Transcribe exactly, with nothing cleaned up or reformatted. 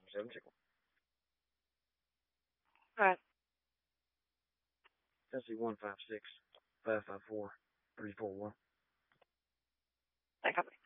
seven six one. All right. Tennessee one five six five five four three four one. I copy.